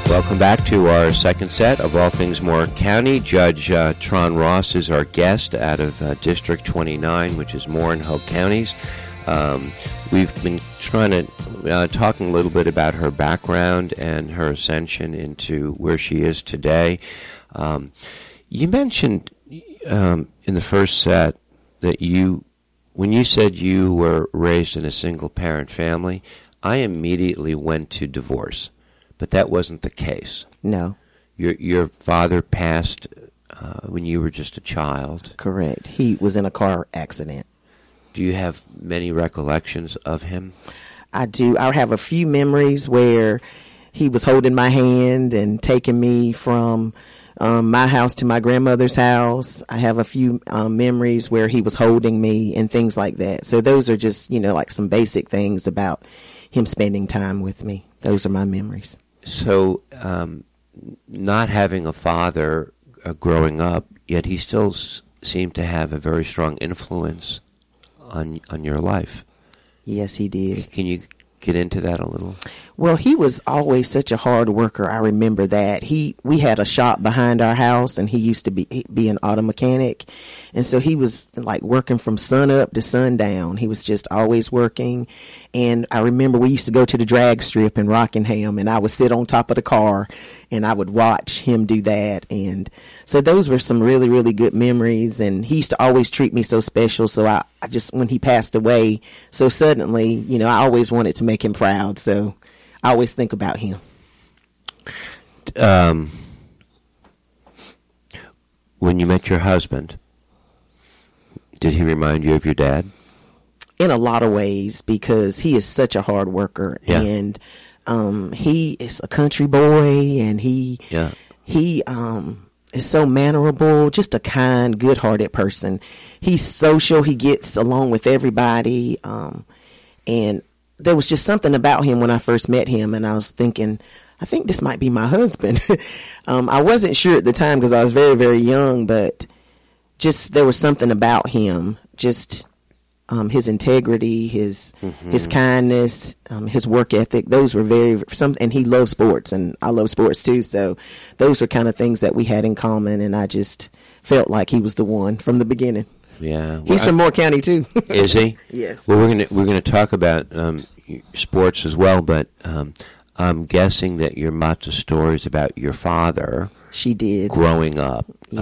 Welcome back to our second set of All Things Moore County. Judge Tron Ross is our guest out of District 29, which is Moore and Hope counties. We've been trying to talking a little bit about her background and her ascension into where she is today. You mentioned in the first set that when you said you were raised in a single-parent family, I immediately went to divorce. But that wasn't the case. No. Your father passed when you were just a child. Correct. He was in a car accident. Do you have many recollections of him? I do. I have a few memories where he was holding my hand and taking me from my house to my grandmother's house. I have a few memories where he was holding me and things like that. So those are just, like some basic things about him spending time with me. Those are my memories. So, not having a father growing up, yet he still seemed to have a very strong influence on your life. Yes, he did. Can you get into that a little? Well, he was always such a hard worker. I remember that. We had a shop behind our house, and he used to be an auto mechanic. And so he was like working from sun up to sundown. He was just always working. And I remember we used to go to the drag strip in Rockingham, and I would sit on top of the car and I would watch him do that. And so those were some really, really good memories. And he used to always treat me so special. So I just, when he passed away so suddenly, I always wanted to make him proud. So I always think about him. When you met your husband, did he remind you of your dad? In a lot of ways, because he is such a hard worker. Yeah. And he is a country boy, and he is so mannerable, just a kind, good-hearted person. He's social. He gets along with everybody. And there was just something about him when I first met him, and I was thinking, I think this might be my husband. I wasn't sure at the time because I was very, very young, but just there was something about him, just his integrity, his kindness, his work ethic. Those were and he loved sports, and I love sports too. So those were kind of things that we had in common, and I just felt like he was the one from the beginning. Yeah, well, he's from Moore County too. Is he? Yes. Well, we're gonna talk about sports as well, but I'm guessing that your lots of stories about your father. She did. Growing up. Yes.